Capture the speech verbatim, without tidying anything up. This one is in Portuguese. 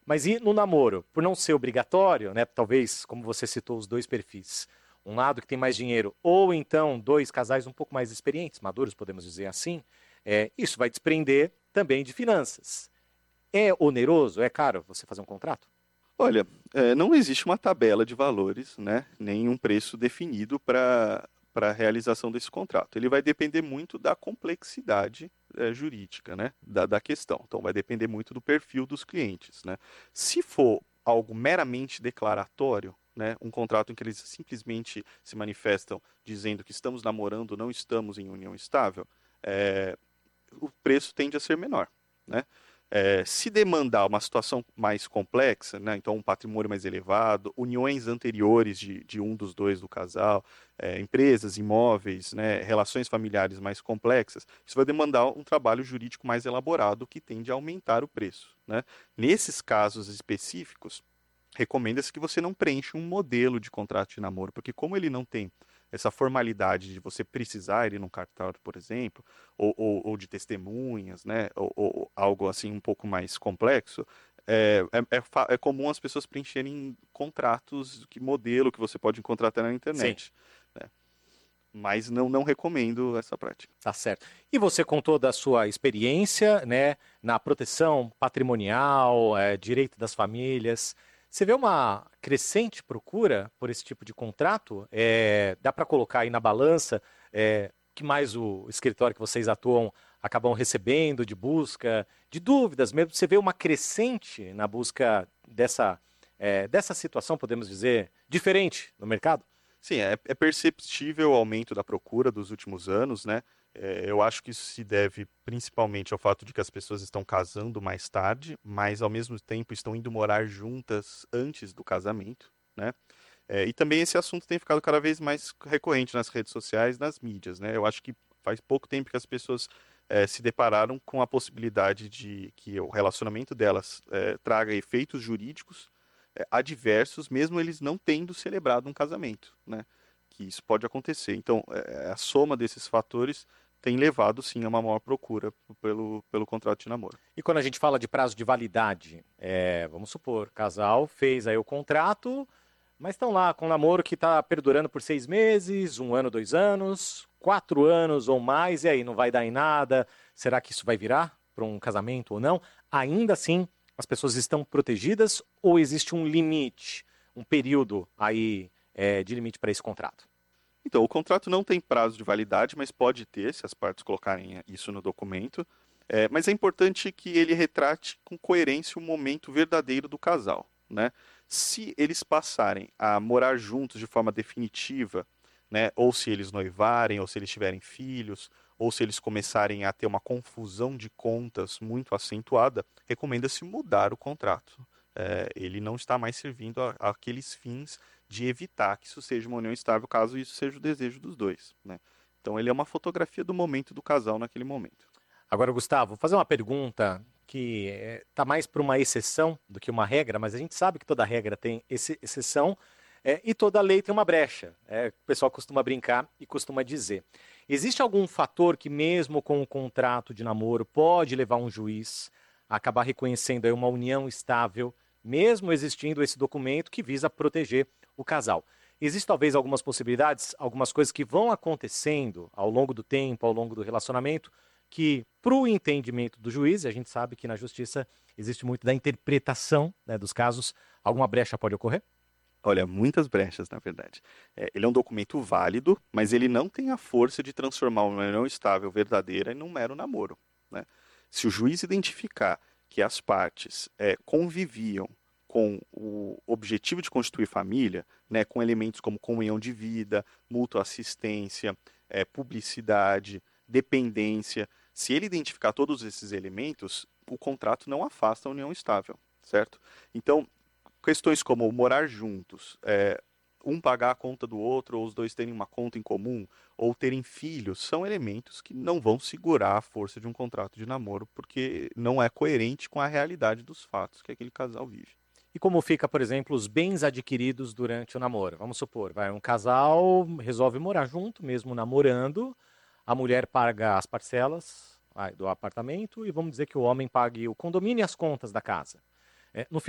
Mas e no namoro? Por não ser obrigatório, né? Talvez, como você citou, os dois perfis. Um lado que tem mais dinheiro, ou então dois casais um pouco mais experientes, maduros, podemos dizer assim. É, isso vai desprender também de finanças. É oneroso? É caro você fazer um contrato? Olha, eh, não existe uma tabela de valores, né, nem um preço definido para para a realização desse contrato. Ele vai depender muito da complexidade eh, jurídica, né, da, da questão. Então, vai depender muito do perfil dos clientes, né. Se for algo meramente declaratório, né, um contrato em que eles simplesmente se manifestam dizendo que estamos namorando, não estamos em união estável, eh, o preço tende a ser menor, né? É, se demandar uma situação mais complexa, né, então um patrimônio mais elevado, uniões anteriores de, de um dos dois do casal, é, empresas, imóveis, né, relações familiares mais complexas, isso vai demandar um trabalho jurídico mais elaborado que tende a aumentar o preço, né? Nesses casos específicos, recomenda-se que você não preencha um modelo de contrato de namoro, porque como ele não tem essa formalidade de você precisar ir num cartório, por exemplo, ou, ou, ou de testemunhas, né, ou, ou algo assim um pouco mais complexo, é, é, é, é comum as pessoas preencherem contratos, que modelo que você pode encontrar até na Sim. internet, né? Mas não, não recomendo essa prática. Tá certo. E você contou da sua experiência, né, na proteção patrimonial, é, direito das famílias. Você vê uma crescente procura por esse tipo de contrato? É, dá para colocar aí na balança é, que mais o escritório que vocês atuam acabam recebendo de busca, de dúvidas mesmo? Você vê uma crescente na busca dessa, é, dessa situação, podemos dizer, diferente no mercado? Sim, é, é perceptível o aumento da procura dos últimos anos, né? É, eu acho que isso se deve principalmente ao fato de que as pessoas estão casando mais tarde, mas ao mesmo tempo estão indo morar juntas antes do casamento, né? É, e também esse assunto tem ficado cada vez mais recorrente nas redes sociais, nas mídias, né? Eu acho que faz pouco tempo que as pessoas é, se depararam com a possibilidade de que o relacionamento delas é, traga efeitos jurídicos é, adversos, mesmo eles não tendo celebrado um casamento, né? Que isso pode acontecer. Então, é, a soma desses fatores tem levado, sim, a uma maior procura pelo, pelo contrato de namoro. E quando a gente fala de prazo de validade, é, vamos supor, casal fez aí o contrato, mas estão lá com um namoro que está perdurando por seis meses, um ano, dois anos, quatro anos ou mais, e aí não vai dar em nada. Será que isso vai virar para um casamento ou não? Ainda assim, as pessoas estão protegidas ou existe um limite, um período aí é, de limite para esse contrato? Então, o contrato não tem prazo de validade, mas pode ter, se as partes colocarem isso no documento. É, mas é importante que ele retrate com coerência o momento verdadeiro do casal, né? Se eles passarem a morar juntos de forma definitiva, né, ou se eles noivarem, ou se eles tiverem filhos, ou se eles começarem a ter uma confusão de contas muito acentuada, recomenda-se mudar o contrato. É, ele não está mais servindo a- àqueles fins de evitar que isso seja uma união estável, caso isso seja o desejo dos dois, né? Então ele é uma fotografia do momento do casal naquele momento. Agora, Gustavo, vou fazer uma pergunta que está mais para uma exceção do que uma regra, mas a gente sabe que toda regra tem esse- exceção é, e toda lei tem uma brecha. É, o pessoal costuma brincar e costuma dizer. Existe algum fator que, mesmo com o contrato de namoro, pode levar um juiz a acabar reconhecendo aí uma união estável, mesmo existindo esse documento que visa proteger o casal? Existem talvez algumas possibilidades, algumas coisas que vão acontecendo ao longo do tempo, ao longo do relacionamento, que, para o entendimento do juiz, e a gente sabe que na justiça existe muito da interpretação, né, dos casos, alguma brecha pode ocorrer? Olha, muitas brechas, na verdade. É, ele é um documento válido, mas ele não tem a força de transformar uma união estável verdadeira em um mero namoro, né? Se o juiz identificar que as partes é, conviviam com o objetivo de constituir família, né, com elementos como comunhão de vida, mútua assistência, é, publicidade, dependência, se ele identificar todos esses elementos, o contrato não afasta a união estável, certo? Então, questões como morar juntos, é, um pagar a conta do outro, ou os dois terem uma conta em comum, ou terem filhos, são elementos que não vão segurar a força de um contrato de namoro, porque não é coerente com a realidade dos fatos que aquele casal vive. E como fica, por exemplo, os bens adquiridos durante o namoro? Vamos supor, vai um casal resolve morar junto, mesmo namorando, a mulher paga as parcelas vai, do apartamento e vamos dizer que o homem pague o condomínio e as contas da casa. É, no